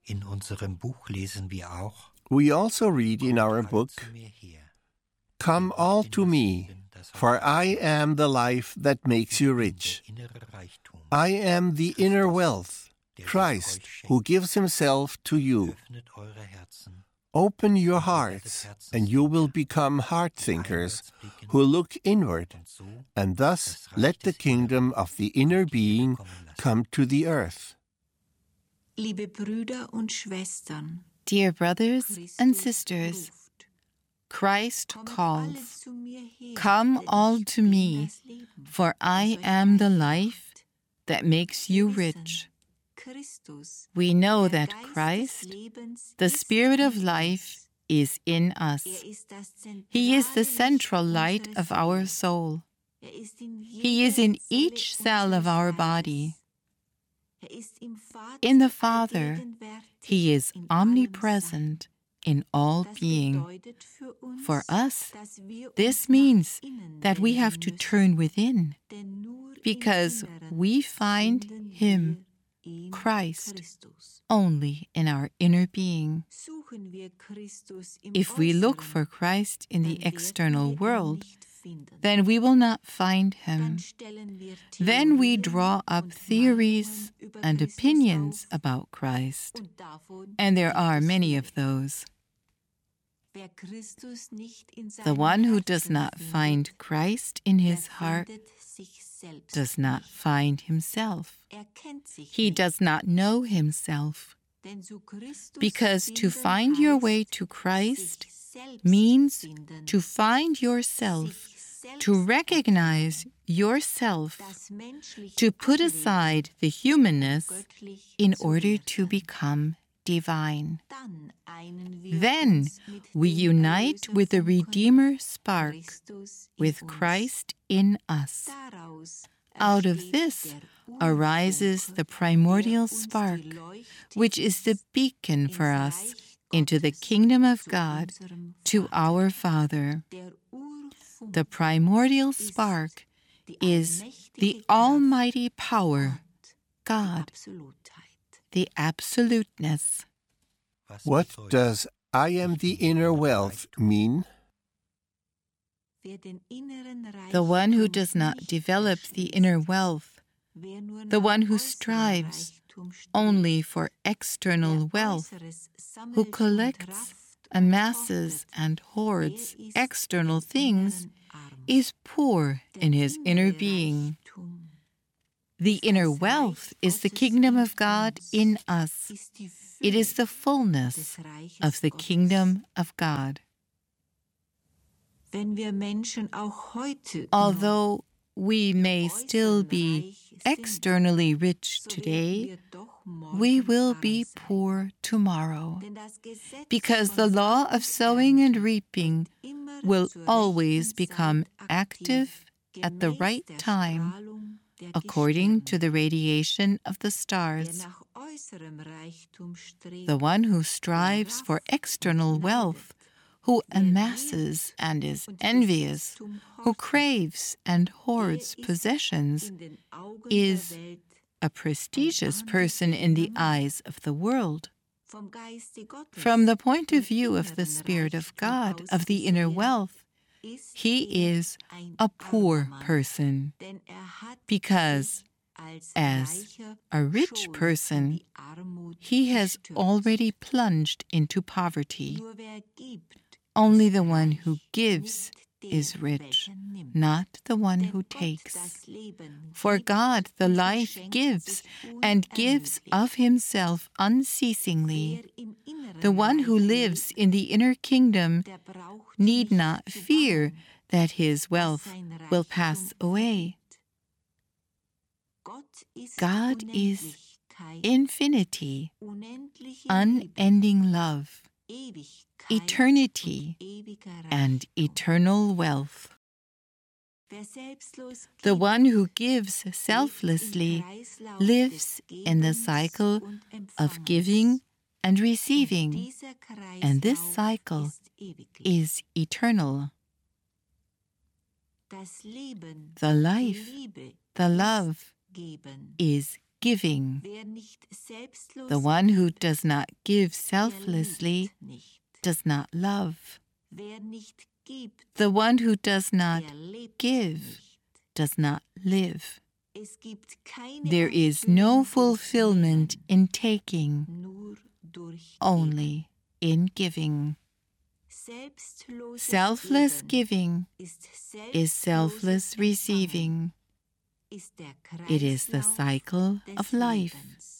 In unserem Buch lesen wir auch, We also read in our book, zu mir her. "Come all to me, for I am the life that makes you rich. Der innere Reichtum. I am the inner wealth, Christ, who gives himself to you. Öffnet eure Herzen. Open your hearts, and you will become heart thinkers who look inward, Und so and thus let the kingdom of the inner being come to the earth." Liebe Brüder und Schwestern, Dear brothers and Christus sisters, ruft. Christ Kommet alle calls, zu mir her, "Come denn all ich to bin me, das Leben, for I das euch am the reich life macht." that makes you Wir wissen, rich." Christus, We know der that Geist des Christ, Lebens, the ist Spirit of in life, uns. is in us. Ist das He is the zentrale central Licht light unserer of our Seele. soul. Ist in He is jeder in Zelle each cell of unseres our Leibes. body. Ist im Vater In the Father, allgegenwärtig He is in allem omnipresent in all Sein. Das being. bedeutet für uns, For us, dass wir this uns means nach innen that we wenden have to müssen, turn within, denn nur im because Inneren we find finden Him, wir ihn, Christ, Christus. only in our inner being. Suchen wir Christus im If we look Äußeren, for Christ in the dann werden external wir ihn world, nicht finden. then we will not find Dann Him. stellen wir Then we Theorien draw up und theories Meinungen über and Christus opinions auf, about Christ, und davon and there gibt are es many viele. of those. Wer Christus nicht in The seinem one who does Herzen not findet, find Christ in der his heart findet sich selbst does not nicht. find himself. Kennt sich He nicht, does not know himself. denn zu Christus Because to finden find your way heißt, to Christ sich selbst means finden, to find yourself, sich selbst to recognize yourself, das menschliche to put ablegen, aside the humanness göttlich in zu order to werden. become divine. Dann einen wir Then uns mit we dem unite with the Erlöserfunken Redeemer spark, Christus in with uns. Christ in us. Daraus Out of ersteht this der arises Urfunke, the primordial der uns die spark, Leuchte which is the beacon for ins us Reich into the Gottes, kingdom of zu God, unserem to Vater. our Father. Der Urfunke The primordial ist spark die is allmächtige the Kraft, almighty power, die God, Absolutheit. the absoluteness. Was What bedeutet, does "I am the inner wealth" mean? Wer den inneren The one who Reichtum does not nicht develop the erschließt, inner wealth, wer nur the nach one who äußerem strives Reichtum strebt, only for external der wealth, Äußeres sammelt who und collects, rafft und amasses, hortet, and hoards der ist external im things, Inneren arm. is poor Der in his inner innere being. Reichtum The ist inner das wealth Reich is the Gottes kingdom in of God uns, in us. ist die It is the Fülle fullness des Reiches of the Gottes. kingdom of God. Wenn wir Menschen auch heute Although we may noch still äußeren be reich sind, externally rich so werden today, wir doch we morgen will arm be sein. poor tomorrow, Denn das Gesetz because the von law Saat of und sowing and Ernte reaping wird immer will zur always rechten become Zeit active at the gemäß right der time, Strahlung der according to Gestirne. the radiation of the Wer stars. nach äußerem Reichtum strebt, The one who strives for external wealth, who wer amasses and is und envious, Besitztum who hortet, craves and hoards der ist possessions, in den Augen is der Welt a prestigious person in the eyes of the world. vom Geiste Gottes From the point of im view of the inneren Spirit of Reichtum God, of the inner ausgesehen, wealth, ist he is ein a armer poor Mann, person, denn hat because sich als as Reicher a rich schon in person, die Armut he has gestürzt. already plunged into poverty. Nur wer gibt, Only ist the one reich, who gives nicht der, is rich, welcher nimmt. not the one Denn who Gott takes. das Leben For gibt God the und life verschenkt gives sich and gives unermüdlich. of himself unceasingly. Wer im inneren The one who Reich lives lebt, in the inner kingdom der braucht need nicht not zu fear bangen, that his dass wealth sein will Reichtum pass away. vergeht. Gott ist God is Unendlichkeit, infinity, unendliche Liebe, unending love, Ewigkeit eternity, und ewiger and Reichtum. eternal wealth. Wer selbstlos The gibt, one who gives lebt im selflessly Kreislauf lives des in the Gebens cycle und of Empfangens. giving and Und receiving, dieser and this Kreislauf cycle ist ewiglich. is eternal. Das Leben, The die life, Liebe the ist love geben. is giving. Wer nicht selbstlos The one who gibt, does not give der selflessly liebt nicht. does not love. Wer nicht gibt, The one who does not der lebt give nicht. does not live. Es gibt keine There is no Erfüllung durch fulfillment in taking, Nehmen, nur durch only in giving. Selbstloses Selfless Geben giving is selfless selbstloses receiving. Empfangen, ist der It is the Kreislauf cycle des of life. Lebens.